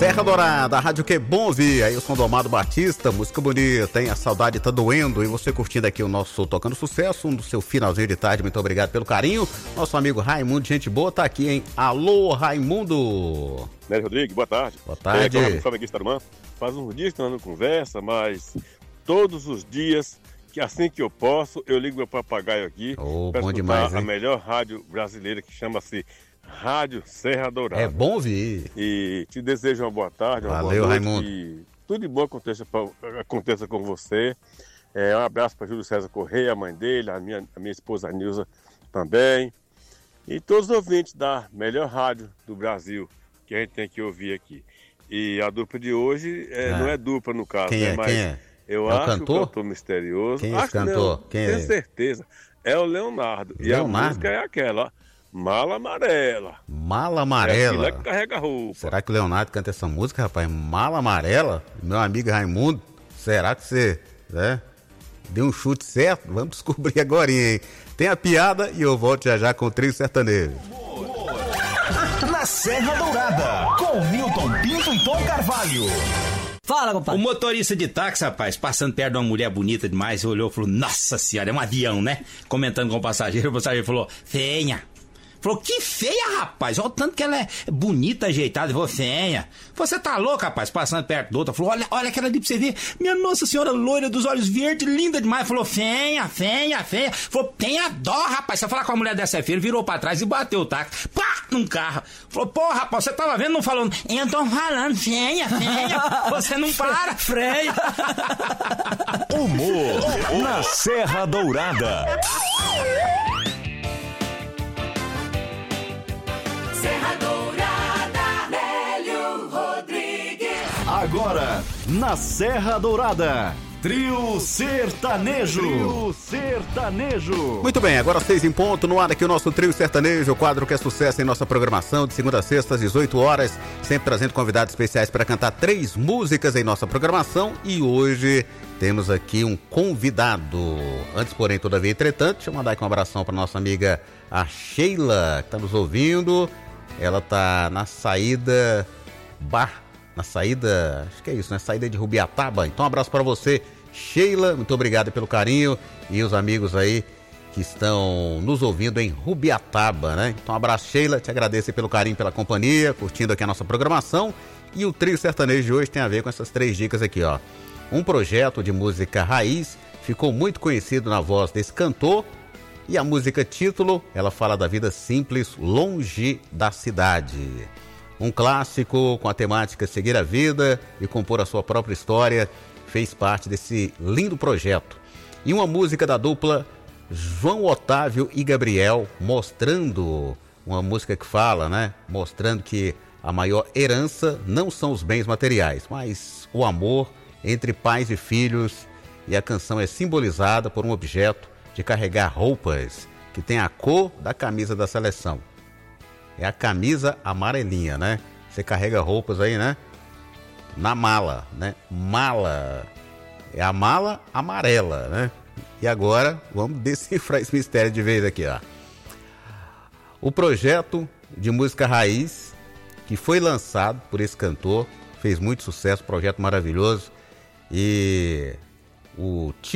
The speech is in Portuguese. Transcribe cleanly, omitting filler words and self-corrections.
Serra Dourada, a rádio que é bom ouvir. Aí o som do Amado Batista, música bonita, hein? A saudade tá doendo. E você curtindo aqui o nosso Tocando Sucesso, do seu finalzinho de tarde. Muito obrigado pelo carinho. Nosso amigo Raimundo, gente boa, tá aqui, hein? Alô, Raimundo. Nélio Rodrigues, boa tarde. Boa tarde. Faz uns dias que nós não conversa, mas todos os dias, que assim que eu posso, eu ligo meu papagaio aqui pra escutar demais, hein? A melhor rádio brasileira, que chama-se Rádio Serra Dourada. É bom ouvir. E te desejo uma boa tarde, uma Valeu, boa noite, Raimundo. e tudo de bom aconteça com você. Um abraço para Júlio César Correia, a mãe dele, a minha esposa Nilza também. E todos os ouvintes da melhor rádio do Brasil, que a gente tem que ouvir aqui. E a dupla de hoje não é dupla no caso, Quem é? mas Quem é? eu É o acho cantor? que o cantor misterioso. Quem é esse Acho que não, cantor? Quem tenho é? certeza. É o Leonardo. E a Leonardo? música é aquela, ó, Mala Amarela. Mala É Amarela. aquilo que carrega a roupa. Será que o Leonardo canta essa música, rapaz? Mala Amarela? Meu amigo Raimundo, será que você deu um chute certo? Vamos descobrir agora, hein? Tem a piada e eu volto já com o Trio Sertanejo. Na Serra Dourada, com Milton Pinto e Tom Carvalho. Fala, compadre. O motorista de táxi, rapaz, passando perto de uma mulher bonita demais, olhou e falou, nossa senhora, é um avião, né? Comentando com o passageiro falou, feia. Falou, que feia, rapaz, olha o tanto que ela é bonita, ajeitada. Falou, feia. Você tá louco, rapaz, passando perto do outro. Falou, olha aquela ali pra você ver. Minha nossa senhora loira dos olhos verdes, linda demais. Falou, feia. Falou, tenha dó, rapaz. Você falar com a mulher dessa feira, virou pra trás e bateu o táxi. Pá, num carro. Falou, pô, rapaz, você tava vendo, não falou? Eu tô falando, feia. Você não para. Freia. Humor na Serra Dourada. Serra Dourada, Nélio Rodrigues. Agora, na Serra Dourada, Trio Sertanejo. Muito bem, agora 6 em ponto, no ar aqui o nosso Trio Sertanejo, o quadro que é sucesso em nossa programação de segunda a sexta às 18 horas, sempre trazendo convidados especiais para cantar 3 músicas em nossa programação, e hoje temos aqui um convidado. Antes, porém, todavia, entretanto, deixa eu mandar aqui um abração para nossa amiga a Sheila, que está nos ouvindo. Ela tá na saída acho que é isso, né? Saída de Rubiataba. Então um abraço para você, Sheila, muito obrigado pelo carinho, e os amigos aí que estão nos ouvindo em Rubiataba, né? Então um abraço, Sheila, te agradeço pelo carinho, pela companhia, curtindo aqui a nossa programação. E o Trio Sertanejo de hoje tem a ver com essas 3 dicas aqui, ó. Um projeto de música raiz, ficou muito conhecido na voz desse cantor. E a música título, ela fala da vida simples, longe da cidade. Um clássico com a temática seguir a vida e compor a sua própria história, fez parte desse lindo projeto. E uma música da dupla João Otávio e Gabriel, mostrando, uma música que fala, né? Mostrando que a maior herança não são os bens materiais, mas o amor entre pais e filhos. E a canção é simbolizada por um objeto de carregar roupas que tem a cor da camisa da seleção. É a camisa amarelinha, né? Você carrega roupas aí, né? Na mala, né? Mala. É a mala amarela, né? E agora, vamos decifrar esse mistério de vez aqui, ó. O projeto de música raiz, que foi lançado por esse cantor, fez muito sucesso, projeto maravilhoso. E o